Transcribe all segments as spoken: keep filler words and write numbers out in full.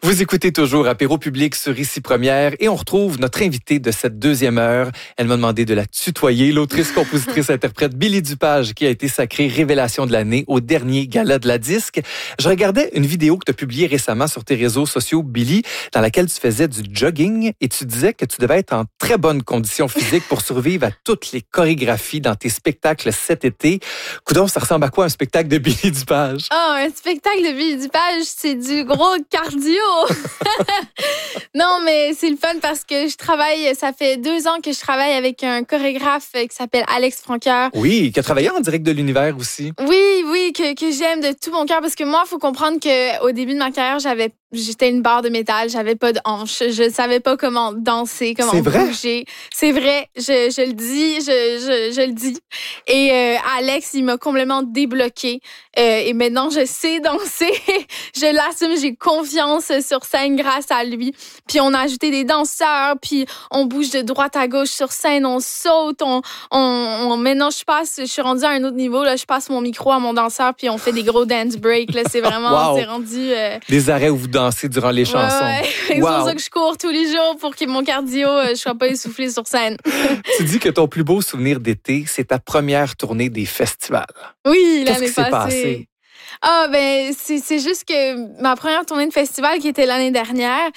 Vous écoutez toujours Apéro Public sur Ici Première et on retrouve notre invitée de cette deuxième heure. Elle m'a demandé de la tutoyer, l'autrice, compositrice, interprète Billy Dupage qui a été sacrée révélation de l'année au dernier gala de la disque. Je regardais une vidéo que tu as publiée récemment sur tes réseaux sociaux, Billy, dans laquelle tu faisais du jogging et tu disais que tu devais être en très bonne condition physique pour survivre à toutes les chorégraphies dans tes spectacles cet été. Coudonc, ça ressemble à quoi un spectacle de Billy Dupage? Oh, un spectacle de Billy Dupage, c'est du gros cardio. Non, mais c'est le fun parce que je travaille, ça fait deux ans que je travaille avec un chorégraphe qui s'appelle Alex Francoeur. Oui, qui a travaillé en direct de l'univers aussi. Oui, oui, que, que j'aime de tout mon cœur parce que moi, il faut comprendre qu'au début de ma carrière, j'avais J'étais une barre de métal, j'avais pas de hanches, je savais pas comment danser, comment c'est vrai? bouger. C'est vrai, je, je le dis, je, je, je le dis. Et euh, Alex, il m'a complètement débloqué. Euh, et maintenant, je sais danser. Je l'assume, j'ai confiance sur scène grâce à lui. Puis on a ajouté des danseurs, puis on bouge de droite à gauche sur scène, on saute, on, on, on maintenant je passe, je suis rendue à un autre niveau là, je passe mon micro à mon danseur, puis on fait des gros dance breaks là. C'est vraiment, wow. c'est rendu. Euh... Des arrêts où vous dansez durant les chansons. Ouais, ouais. C'est wow. pour ça que je cours tous les jours pour que mon cardio ne euh, soit pas essoufflé sur scène. Tu dis que ton plus beau souvenir d'été, c'est ta première tournée des festivals. Oui, Qu'est-ce l'année qui s'est passée. passé? Ah, ben, c'est, c'est juste que ma première tournée de festival qui était l'année dernière,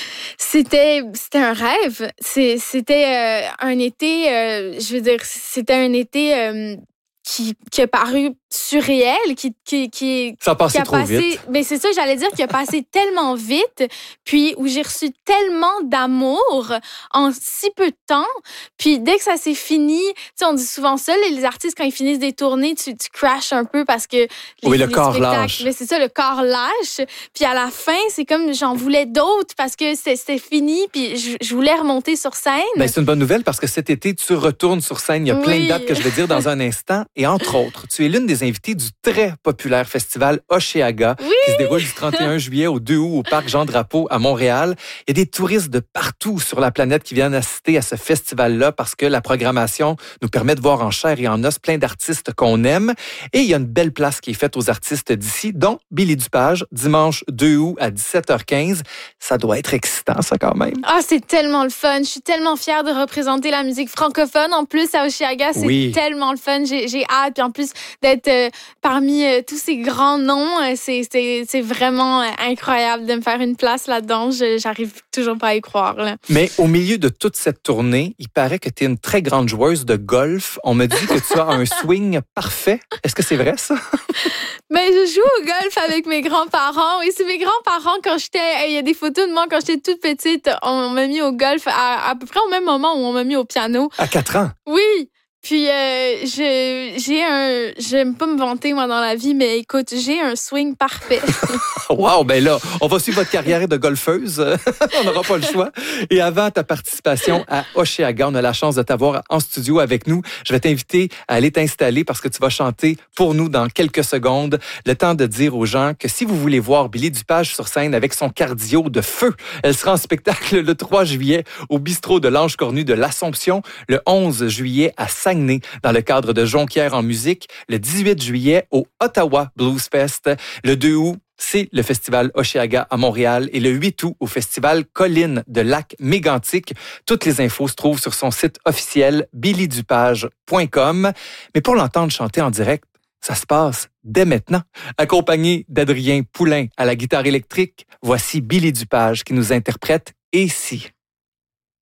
c'était, c'était un rêve. C'est, c'était euh, un été, euh, je veux dire, c'était un été euh, qui, qui a paru surréel, qui, qui, qui, ça a passé qui a trop passé, vite. Ben c'est ça, j'allais dire, qui a passé tellement vite, puis où j'ai reçu tellement d'amour en si peu de temps, puis dès que ça s'est fini, tu sais, on dit souvent ça, les artistes, quand ils finissent des tournées, tu, tu crashes un peu parce que les, oui, le les corps spectacles, lâche. mais c'est ça, le corps lâche, puis à la fin, c'est comme j'en voulais d'autres parce que c'était, c'était fini, puis je, je voulais remonter sur scène. Ben, c'est une bonne nouvelle parce que cet été, tu retournes sur scène. Il y a plein oui. de dates que je vais dire dans un instant. Et entre autres, tu es l'une des invitées du très populaire festival Oshéaga oui. qui se déroule du trente et un juillet au deux août au parc Jean-Drapeau à Montréal. Il y a des touristes de partout sur la planète qui viennent assister à ce festival-là parce que la programmation nous permet de voir en chair et en os plein d'artistes qu'on aime. Et il y a une belle place qui est faite aux artistes d'ici, dont Billy Dupage, dimanche deux août à dix-sept heures quinze. Ça doit être excitant, ça, quand même. Ah, c'est tellement le fun. Je suis tellement fière de représenter la musique francophone. En plus, à Oshéaga, c'est oui. tellement le fun. J'ai, j'ai hâte. Puis en plus, d'être euh, parmi euh, tous ces grands noms, euh, c'est, c'est, c'est vraiment euh, incroyable de me faire une place là-dedans. Je, j'arrive toujours pas à y croire. Là. Mais au milieu de toute cette tournée, il paraît que tu es une très grande joueuse de golf. On me dit que tu as un swing parfait. Est-ce que c'est vrai, ça? Ben, je joue au golf avec mes grands-parents. Et c'est mes grands-parents, quand j'étais... Il y a des photos de moi quand j'étais toute petite. On m'a mis au golf à, à peu près au même moment où on m'a mis au piano. À quatre ans? Oui. Puis, euh, je, j'ai un... J'aime pas me vanter, moi, dans la vie, mais écoute, j'ai un swing parfait. Wow, ben là, on va suivre votre carrière de golfeuse. On n'aura pas le choix. Et avant ta participation à Oshéaga, on a la chance de t'avoir en studio avec nous. Je vais t'inviter à aller t'installer parce que tu vas chanter pour nous dans quelques secondes. Le temps de dire aux gens que si vous voulez voir Billy Dupage sur scène avec son cardio de feu, elle sera en spectacle le trois juillet au bistrot de l'Ange Cornu de l'Assomption, le onze juillet à Saguenay dans le cadre de Jonquière en musique, le dix-huit juillet au Ottawa Blues Fest, le deux août c'est le festival Oshéaga à Montréal et le huit août au festival Colline de Lac-Mégantic. Toutes les infos se trouvent sur son site officiel billy dupage point com. Mais pour l'entendre chanter en direct, ça se passe dès maintenant. Accompagné d'Adrien Poulain à la guitare électrique, voici Billy Dupage qui nous interprète « Et si ».